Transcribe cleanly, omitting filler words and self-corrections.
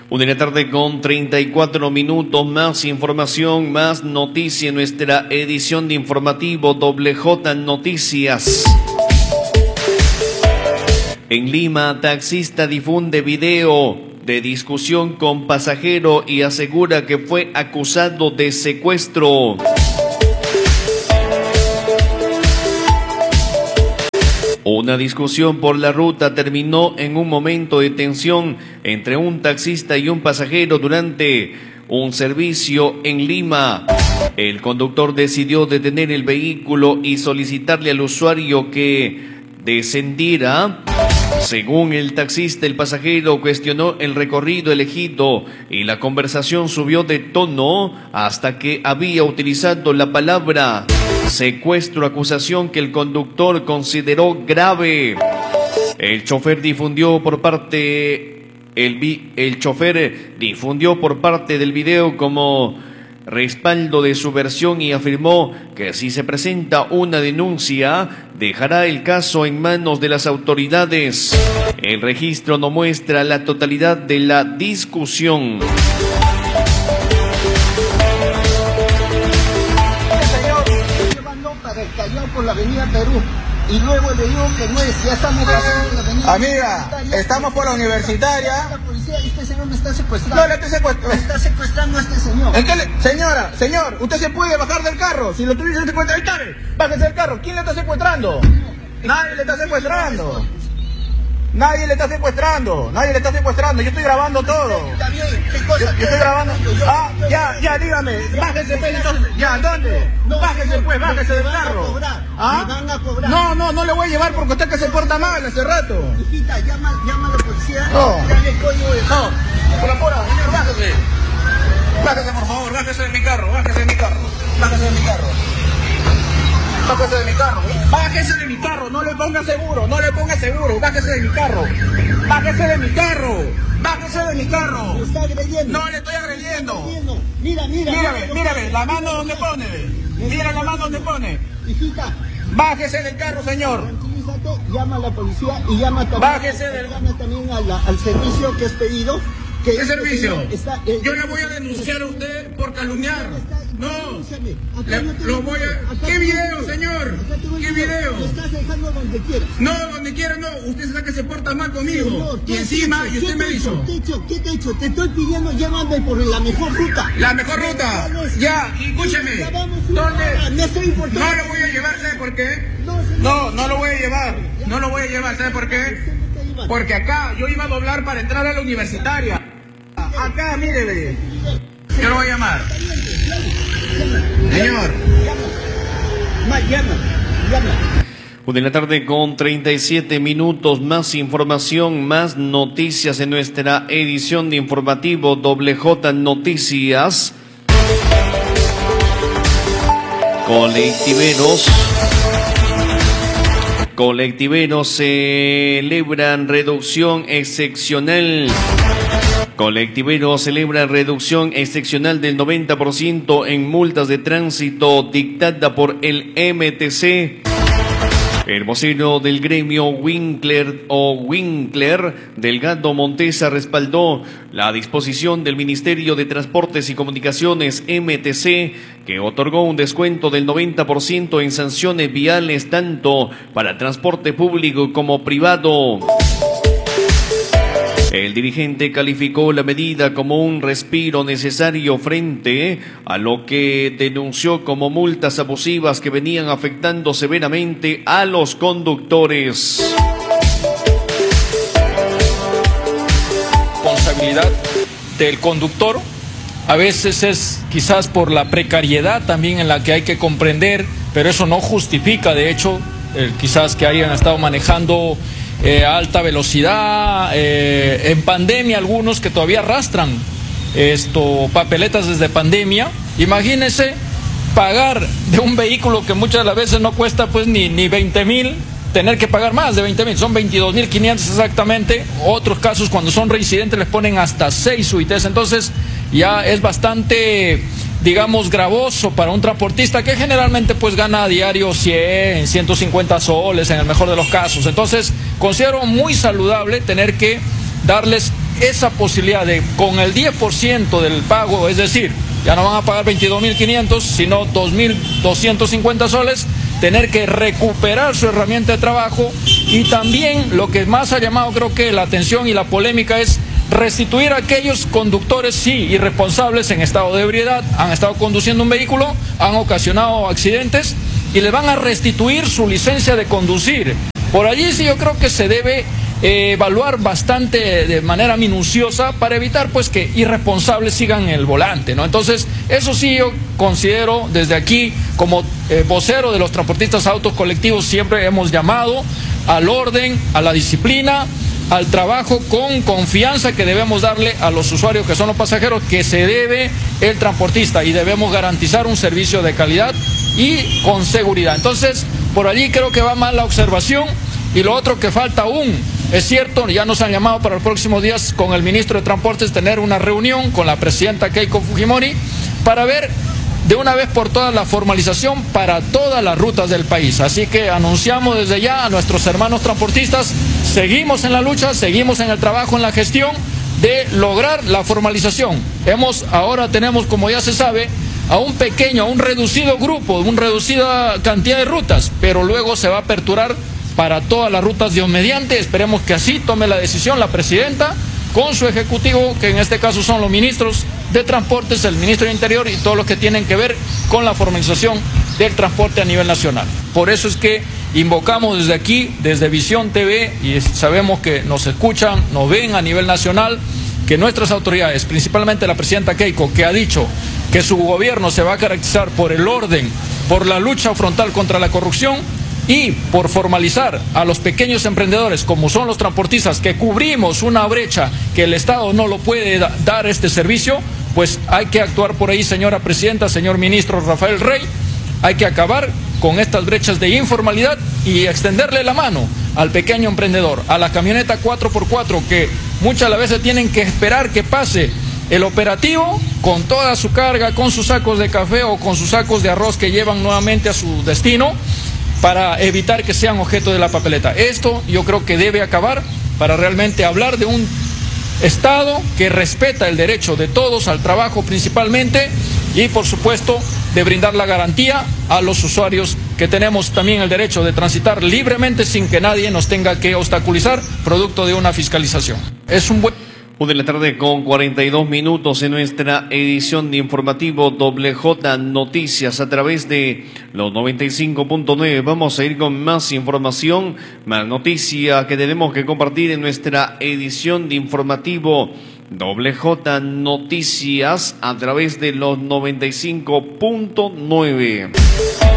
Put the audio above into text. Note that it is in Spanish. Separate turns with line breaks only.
Una de la tarde con 34 minutos, más información, más noticia en nuestra edición de informativo WJ Noticias. En Lima, taxista difunde video de discusión con pasajero y asegura que fue acusado de secuestro. Una discusión por la ruta terminó en un momento de tensión entre un taxista y un pasajero durante un servicio en Lima. El conductor decidió detener el vehículo y solicitarle al usuario que descendiera. Según el taxista, el pasajero cuestionó el recorrido elegido y la conversación subió de tono hasta que había utilizado la palabra secuestro, acusación que el conductor consideró grave. El chofer difundió por parte del video como respaldo de su versión y afirmó que si se presenta una denuncia, dejará el caso en manos de las autoridades. El registro no muestra la totalidad de la discusión.
Por la avenida Perú y luego le digo que no es, ya estamos pasando la avenida.
Amiga, estamos por la Universitaria.
La policía, este señor me está secuestrando.
No le estoy secuestrando.
Me está secuestrando a este señor.
Señor, usted se puede bajar del carro. Si lo tuviese secuestrado, bájese del carro. ¿Quién le está secuestrando? Nadie le está secuestrando. Nadie le está secuestrando. Yo estoy grabando todo.
Está bien, ¿qué cosa?
Yo estoy grabando. Ya, dígame. Bájese, pues, entonces. Ya, ¿dónde? Bájese del carro.
Me van a cobrar.
No le voy a llevar porque usted que se porta mal hace rato.
Hijita, llama a la policía.
No.
Dale el código de...
No, por la pura, señor, bájese. Bájese, por favor, bájese de mi carro. Bájese de mi carro, no le ponga seguro, bájese de mi carro.
Me está agrediendo.
No le estoy agrediendo.
Mírame,
la mano donde pone. Mira la mano donde pone.
Hijita,
Bájese del carro, señor.
tranquilízate, llama a la policía y llama también,
Bájese del...
al servicio que has pedido.
¿Qué servicio? Yo le voy a denunciar a usted por calumniar. No, lo voy a... ¿Qué video, señor? ¿Qué video?
Me estás dejando donde quieras.
No, donde quiera no. Usted sabe que se porta mal conmigo.
Señor,
y encima, ¿y usted me dijo?
¿Qué te he hecho? Te estoy pidiendo, llévame por la mejor ruta.
¿La mejor ruta? Ya, escúcheme. ¿Dónde? No lo voy a llevar, ¿sabe por qué? No lo voy a llevar. No lo voy a llevar, ¿sabe por qué? Porque acá yo iba a doblar para entrar a la Universitaria. Acá, mírele. Yo lo voy a llamar. Señor.
Llama.
1 de la tarde con 37 minutos, más información, más noticias en nuestra edición de informativo WJ Noticias. Colectiveros celebran reducción excepcional. Colectiveros celebran reducción excepcional del 90% en multas de tránsito dictada por el MTC. El vocero del gremio Winkler Delgado Montesa respaldó la disposición del Ministerio de Transportes y Comunicaciones MTC, que otorgó un descuento del 90% en sanciones viales tanto para transporte público como privado. El dirigente calificó la medida como un respiro necesario frente a lo que denunció como multas abusivas que venían afectando severamente a los conductores.
Responsabilidad del conductor, a veces es quizás por la precariedad también en la que hay que comprender, pero eso no justifica de hecho quizás que hayan estado manejando a alta velocidad, en pandemia algunos que todavía arrastran papeletas desde pandemia. Imagínense pagar de un vehículo que muchas de las veces no cuesta pues ni 20,000, tener que pagar más de 20,000, son 22,500 exactamente. Otros casos cuando son reincidentes les ponen hasta 6 UITs, entonces ya es bastante, digamos, gravoso para un transportista que generalmente pues gana a diario 100, 150 soles en el mejor de los casos. Entonces considero muy saludable tener que darles esa posibilidad de, con el 10% del pago, es decir, ya no van a pagar 22.500, sino 2.250 soles, tener que recuperar su herramienta de trabajo. Y también lo que más ha llamado, creo que la atención y la polémica, es restituir a aquellos conductores, sí, irresponsables, en estado de ebriedad, han estado conduciendo un vehículo, han ocasionado accidentes y les van a restituir su licencia de conducir. Por allí sí yo creo que se debe evaluar bastante de manera minuciosa para evitar pues que irresponsables sigan el volante, ¿no? Entonces, eso sí yo considero desde aquí, como vocero de los transportistas autos colectivos, siempre hemos llamado al orden, a la disciplina, al trabajo con confianza que debemos darle a los usuarios, que son los pasajeros, que se debe el transportista, y debemos garantizar un servicio de calidad y con seguridad. Entonces, por allí creo que va mal la observación. Y lo otro que falta aún, es cierto, ya nos han llamado para los próximos días con el ministro de Transportes tener una reunión con la presidenta Keiko Fujimori para ver de una vez por todas la formalización para todas las rutas del país. Así que anunciamos desde ya a nuestros hermanos transportistas, seguimos en la lucha, seguimos en el trabajo, en la gestión de lograr la formalización. Ahora tenemos, como ya se sabe, a un pequeño, a un reducido grupo, una reducida cantidad de rutas, pero luego se va a aperturar para todas las rutas Dios mediante. Esperemos que así tome la decisión la presidenta con su ejecutivo, que en este caso son los ministros de Transportes, el ministro de Interior y todos los que tienen que ver con la formalización del transporte a nivel nacional. Por eso es que invocamos desde aquí, desde Visión TV, y sabemos que nos escuchan, nos ven a nivel nacional, que nuestras autoridades, principalmente la presidenta Keiko, que ha dicho que su gobierno se va a caracterizar por el orden, por la lucha frontal contra la corrupción y por formalizar a los pequeños emprendedores, como son los transportistas, que cubrimos una brecha que el Estado no lo puede dar este servicio, pues hay que actuar por ahí, señora presidenta, señor ministro Rafael Rey. Hay que acabar con estas brechas de informalidad y extenderle la mano al pequeño emprendedor, a la camioneta 4x4, que muchas veces tienen que esperar que pase el operativo con toda su carga, con sus sacos de café o con sus sacos de arroz que llevan nuevamente a su destino, para evitar que sean objeto de la papeleta. Esto yo creo que debe acabar para realmente hablar de un Estado que respeta el derecho de todos al trabajo principalmente, y por supuesto de brindar la garantía a los usuarios, que tenemos también el derecho de transitar libremente sin que nadie nos tenga que obstaculizar producto de una fiscalización. Es un buen...
1 de la tarde con 42 minutos en nuestra edición de informativo WJ Noticias a través de los 95.9. Vamos a ir con más información, más noticia que tenemos que compartir en nuestra edición de informativo WJ Noticias a través de los 95.9.